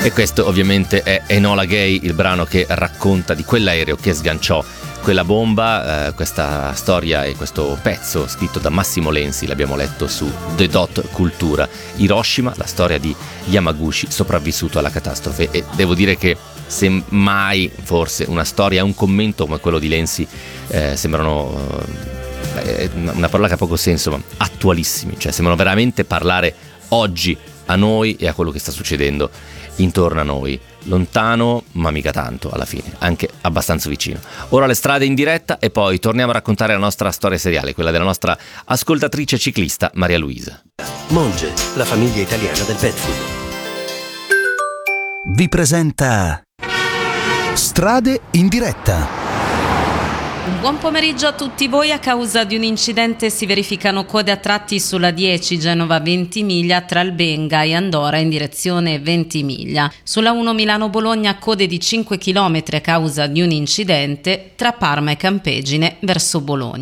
E questo ovviamente è Enola Gay, il brano che racconta di quell'aereo che sganciò quella bomba. Questa storia e questo pezzo scritto da Massimo Lenzi l'abbiamo letto su The Dot Cultura. Hiroshima, la storia di Yamaguchi sopravvissuto alla catastrofe. E devo dire che se mai forse una storia e un commento come quello di Lenzi sembrano una parola che ha poco senso, ma attualissimi, cioè sembrano veramente parlare oggi a noi e a quello che sta succedendo intorno a noi, lontano ma mica tanto, alla fine anche abbastanza vicino. Ora le strade in diretta e poi torniamo a raccontare la nostra storia seriale, quella della nostra ascoltatrice ciclista Maria Luisa. Monge, la famiglia italiana del pet food, vi presenta Strade in diretta. Un buon pomeriggio a tutti voi. A causa di un incidente si verificano code a tratti sulla 10 Genova-Ventimiglia tra Albenga e Andora in direzione Ventimiglia. Sulla 1 Milano-Bologna code di 5 km a causa di un incidente tra Parma e Campegine verso Bologna.